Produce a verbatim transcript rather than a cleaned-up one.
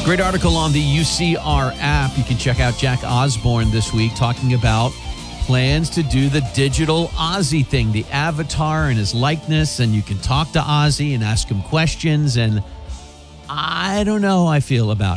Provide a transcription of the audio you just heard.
Great article on the U C R app. You can check out Jack Osborne this week talking about plans to do the digital Ozzy thing, the avatar and his likeness, and you can talk to Ozzy and ask him questions, and I don't know how I feel about it.